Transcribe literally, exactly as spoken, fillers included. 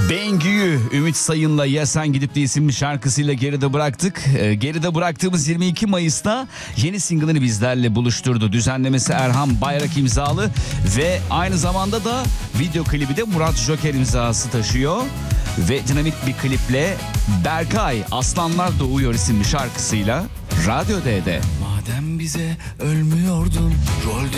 Bengü'yü Ümit Sayın'la Ya Sen Gidip de isimli şarkısıyla geride bıraktık. Ee, geride bıraktığımız yirmi iki Mayıs'ta yeni single'ını bizlerle buluşturdu. Düzenlemesi Erhan Bayrak imzalı ve aynı zamanda da video klibi de Murat Joker imzası taşıyor. Ve dinamik bir kliple Berkay Aslanlar Doğuyor isimli şarkısıyla Radyo D'de. Madem bize ölmüyordun, rolde